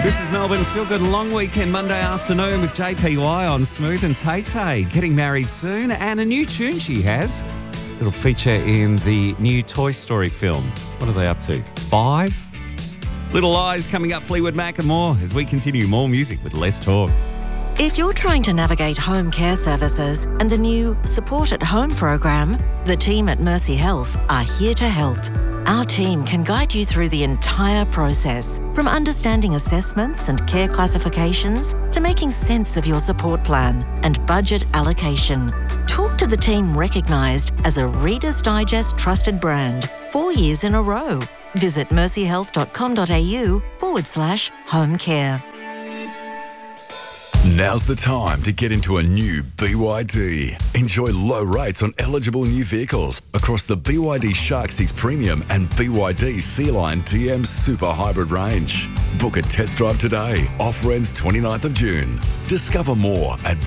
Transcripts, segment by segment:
This is Melbourne's Feel Good Long Weekend Monday afternoon with JPY on Smooth and Tay-Tay getting married soon, and a new tune she has. It'll feature in the new Toy Story film. What are they up to? 5? Little Lies coming up, Fleetwood Mac and more as we continue. More music with less talk. If you're trying to navigate home care services and the new Support at Home program, the team at Mercy Health are here to help. Our team can guide you through the entire process, from understanding assessments and care classifications to making sense of your support plan and budget allocation. Talk to the team recognised as a Reader's Digest trusted brand 4 years in a row. Visit mercyhealth.com.au/home care. Now's the time to get into a new BYD. Enjoy low rates on eligible new vehicles across the BYD Shark 6 Premium and BYD Sea-Line DM Super Hybrid range. Book a test drive today. Offer ends 29th of June. Discover more at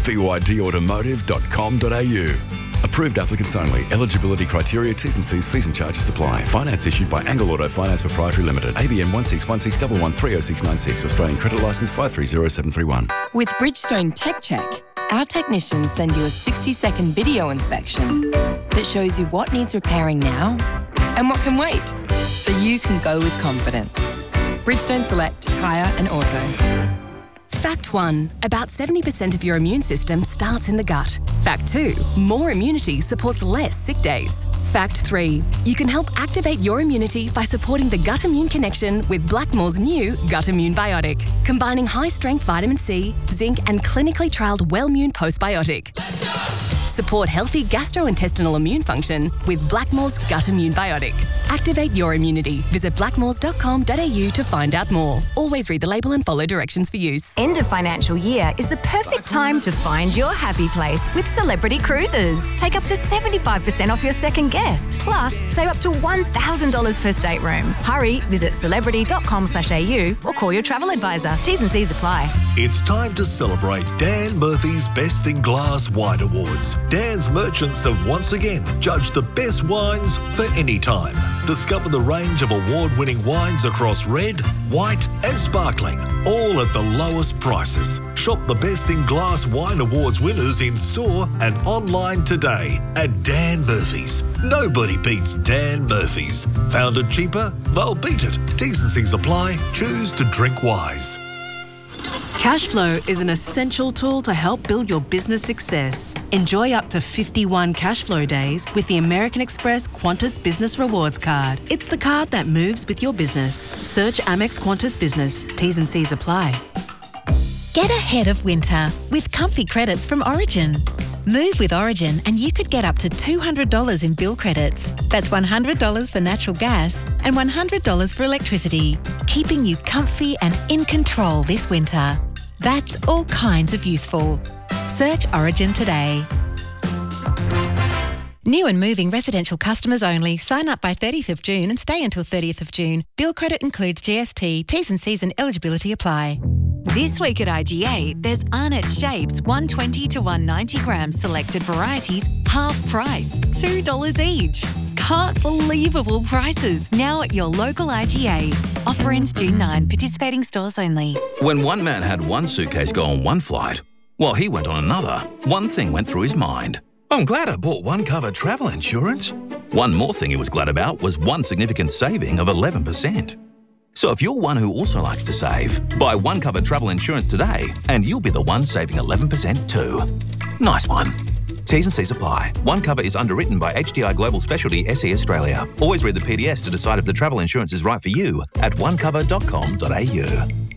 bydautomotive.com.au. Approved applicants only. Eligibility criteria, T's and C's, fees and charges apply. Finance issued by Angle Auto Finance Proprietary Limited. ABN 161611300696. Australian credit licence 530731. With Bridgestone Tech Check, our technicians send you a 60-second video inspection that shows you what needs repairing now and what can wait, so you can go with confidence. Bridgestone Select Tyre and Auto. Fact 1. About 70% of your immune system starts in the gut. Fact 2. More immunity supports less sick days. Fact 3. You can help activate your immunity by supporting the gut immune connection with Blackmore's new Gut Immune Biotic, combining high-strength vitamin C, zinc and clinically trialled Wellmune Postbiotic. Let's go! Support healthy gastrointestinal immune function with Blackmore's Gut Immune Biotic. Activate your immunity. Visit blackmores.com.au to find out more. Always read the label and follow directions for use. End of financial year is the perfect time to find your happy place with Celebrity Cruises. Take up to 75% off your second guest. Plus, save up to $1,000 per stateroom. Hurry, visit celebrity.com.au or call your travel advisor. T's and C's apply. It's time to celebrate Dan Murphy's Best in Glass Wine Awards. Dan's merchants have once again judged the best wines for any time. Discover the range of award-winning wines across red, white and sparkling, all at the lowest prices. Shop the Best in Glass Wine Awards winners in store and online today at Dan Murphy's. Nobody beats Dan Murphy's. Found it cheaper? They'll beat it. T's and C's apply. Choose to drink wise. Cashflow is an essential tool to help build your business success. Enjoy up to 51 Cashflow days with the American Express Qantas Business Rewards Card. It's the card that moves with your business. Search Amex Qantas Business. T's and C's apply. Get ahead of winter with comfy credits from Origin. Move with Origin and you could get up to $200 in bill credits. That's $100 for natural gas and $100 for electricity, keeping you comfy and in control this winter. That's all kinds of useful. Search Origin today. New and moving residential customers only. Sign up by 30th of June and stay until 30th of June. Bill credit includes GST, T's and C's and eligibility apply. This week at IGA, there's Arnett Shapes 120 to 190 grams selected varieties, half price, $2 each. Can't believable prices now at your local IGA. Offer ends June 9, participating stores only. When one man had one suitcase go on one flight, while he went on another, one thing went through his mind. I'm glad I bought one cover travel insurance. One more thing he was glad about was one significant saving of 11%. So if you're one who also likes to save, buy one cover travel insurance today and you'll be the one saving 11% too. Nice one. T's and C's apply. One cover is underwritten by HDI Global Specialty SE Australia. Always read the PDS to decide if the travel insurance is right for you at onecover.com.au.